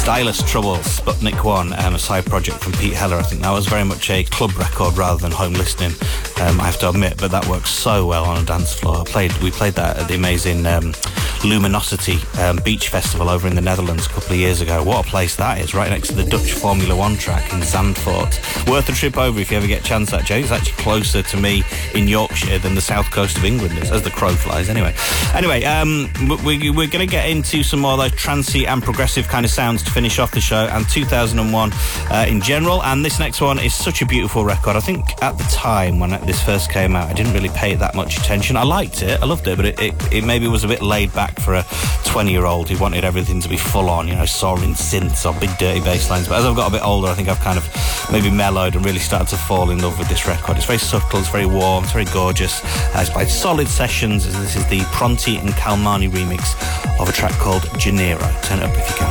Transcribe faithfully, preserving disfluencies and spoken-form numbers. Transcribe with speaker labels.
Speaker 1: Stylus Trouble, Sputnik One, um, a side project from Pete Heller. I think that was very much a club record rather than home listening, um, I have to admit, but that works so well on a dance floor. I played, we played that at the amazing um, Luminosity um, Beach Festival over in the Netherlands a couple of years ago. What a place that is, right next to the Dutch Formula One track in Zandvoort. Worth a trip over if you ever get a chance, that, Jay. It's actually closer to me in Yorkshire than the south coast of England is, as the crow flies, anyway. Anyway, um, we, we're going to get into some more of those trancey and progressive kind of sounds to finish off the show, and two thousand one uh, in general. And this next one is such a beautiful record. I think at the time when this first came out, I didn't really pay it that much attention. I liked it, I loved it, but it, it, it maybe was a bit laid back for a twenty-year-old who wanted everything to be full on, you know, soaring synths or big dirty bass lines. But as I've got a bit older, I think I've kind of maybe mellowed and really started to fall in love with this record. It's very subtle, it's very warm, it's very gorgeous. Uh, it's by Solid Sessions. This is the Pronti and Calmani remix of a track called Janeiro. Turn it up if you can.